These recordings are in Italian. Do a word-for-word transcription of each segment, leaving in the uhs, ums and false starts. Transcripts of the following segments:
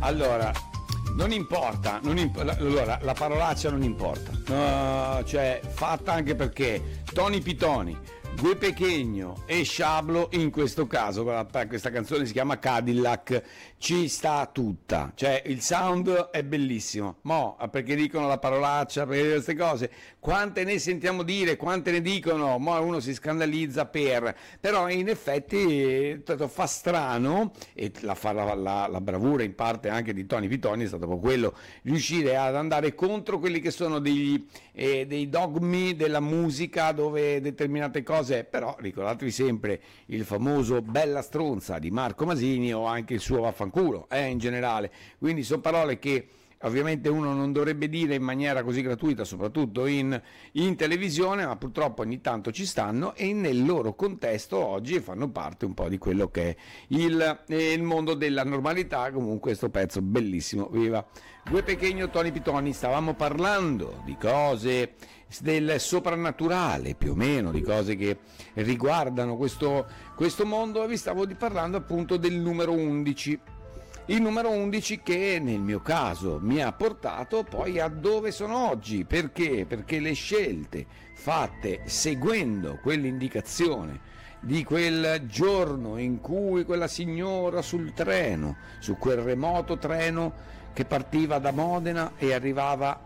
Allora, non importa, non imp- allora, la parolaccia non importa, no, cioè fatta anche perché Tony Pitoni, Gue Pequeno e Sciablo in questo caso, questa canzone si chiama Cadillac, ci sta tutta, cioè il sound è bellissimo, mo perché dicono la parolaccia, perché queste cose, quante ne sentiamo dire, quante ne dicono, mo uno si scandalizza per, però in effetti fa strano, e la, la, la, la bravura in parte anche di Tony Pitoni è stato proprio quello, riuscire ad andare contro quelli che sono degli, eh, dei dogmi della musica dove determinate cose. Però ricordatevi sempre il famoso Bella stronza di Marco Masini o anche il suo vaffanculo, eh, in generale. Quindi sono parole che ovviamente uno non dovrebbe dire in maniera così gratuita, soprattutto in, in televisione, ma purtroppo ogni tanto ci stanno e nel loro contesto oggi fanno parte un po' di quello che è il, il mondo della normalità. Comunque questo pezzo bellissimo, viva Gue Pequeno, Tony Pitoni. Stavamo parlando di cose del soprannaturale, più o meno, di cose che riguardano questo, questo mondo, e vi stavo parlando appunto del numero undici. Il numero undici che nel mio caso mi ha portato poi a dove sono oggi. Perché? Perché le scelte fatte seguendo quell'indicazione di quel giorno in cui quella signora sul treno, su quel remoto treno che partiva da Modena e arrivava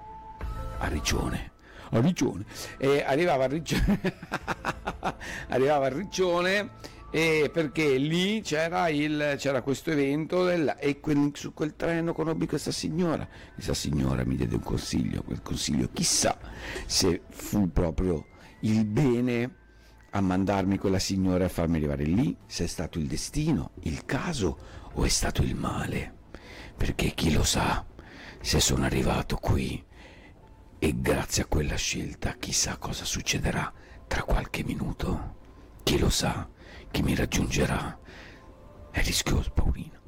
a Riccione, a Riccione, e arrivava a Riccione, arrivava a Riccione, e perché lì c'era, il, c'era questo evento del, e quel, su quel treno conobbi questa signora, questa signora mi diede un consiglio, quel consiglio chissà se fu proprio il bene a mandarmi quella signora e a farmi arrivare lì, se è stato il destino, il caso o è stato il male, perché chi lo sa se sono arrivato qui e grazie a quella scelta chissà cosa succederà tra qualche minuto, chi lo sa, chi mi raggiungerà, è rischioso Paolino.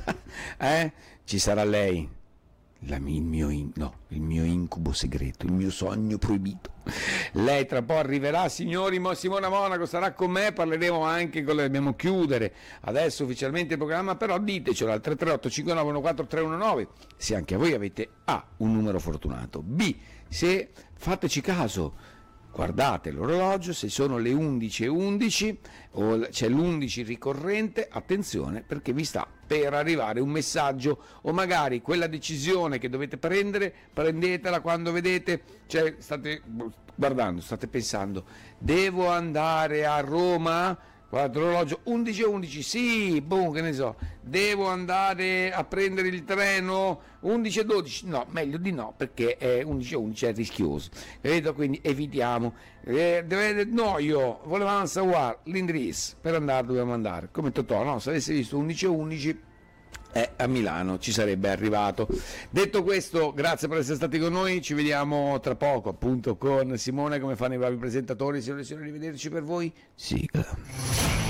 eh? Ci sarà lei, la, il, mio in, no, il mio incubo segreto, il mio sogno proibito. Lei tra poco arriverà, signori. Simona Monaco sarà con me, parleremo anche con lei, dobbiamo chiudere adesso ufficialmente il programma, però ditecelo al tre tre otto cinque nove uno quattro tre uno nove se anche voi avete A, un numero fortunato, B, se fateci caso, guardate l'orologio, se sono le undici e undici o c'è l'undici ricorrente, attenzione perché vi sta per arrivare un messaggio o magari quella decisione che dovete prendere, prendetela quando vedete, cioè state guardando, state pensando, devo andare a Roma? Guarda l'orologio, undici e undici, sì, boom, che ne so, devo andare a prendere il treno, undici e dodici, no, meglio di no, perché è undici e undici è rischioso, capito? Quindi evitiamo, eh, deve, no, io volevamo sapere l'indirizzo per andare, dobbiamo andare, come Totò, no, se avessi visto undici e undici, eh, a Milano ci sarebbe arrivato. Detto questo, grazie per essere stati con noi, ci vediamo tra poco appunto con Simone, come fanno i bravi presentatori. Signore e signori, arrivederci per voi, sigla.